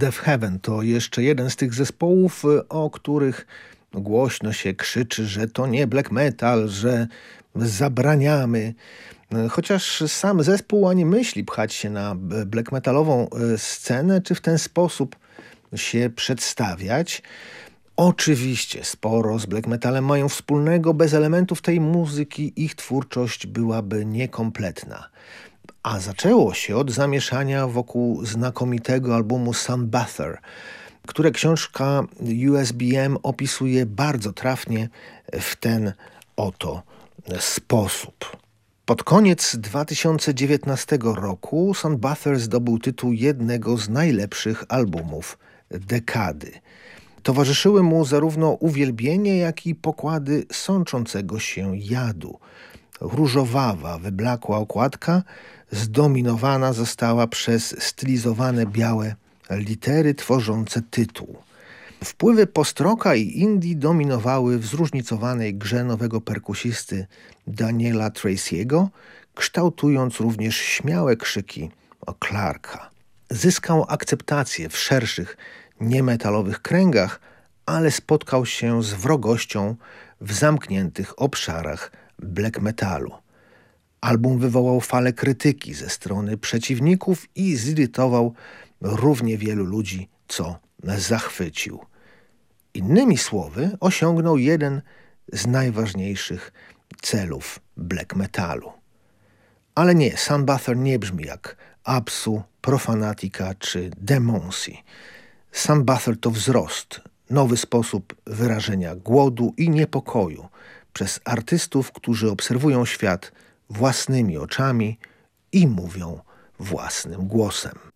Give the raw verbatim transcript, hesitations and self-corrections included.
Death Heaven to jeszcze jeden z tych zespołów, o których głośno się krzyczy, że to nie black metal, że zabraniamy. Chociaż sam zespół ani myśli pchać się na black metalową scenę, czy w ten sposób się przedstawiać. Oczywiście sporo z black metalem mają wspólnego, bez elementów tej muzyki ich twórczość byłaby niekompletna. A zaczęło się od zamieszania wokół znakomitego albumu Sunbather, które książka U S B M opisuje bardzo trafnie w ten oto sposób. Pod koniec dwa tysiące dziewiętnastego roku Sunbather zdobył tytuł jednego z najlepszych albumów dekady. Towarzyszyły mu zarówno uwielbienie, jak i pokłady sączącego się jadu. Różowawa, wyblakła okładka zdominowana została przez stylizowane białe litery tworzące tytuł. Wpływy post-rocka i indie dominowały w zróżnicowanej grze nowego perkusisty Daniela Tracy'ego, kształtując również śmiałe krzyki Clarka. Zyskał akceptację w szerszych, niemetalowych kręgach, ale spotkał się z wrogością w zamkniętych obszarach black metalu. Album wywołał falę krytyki ze strony przeciwników i zirytował równie wielu ludzi, co zachwycił. Innymi słowy, osiągnął jeden z najważniejszych celów black metalu. Ale nie, Sunbather nie brzmi jak Absu, Profanatica czy Demoncy. Sunbather to wzrost, nowy sposób wyrażenia głodu i niepokoju przez artystów, którzy obserwują świat własnymi oczami i mówią własnym głosem.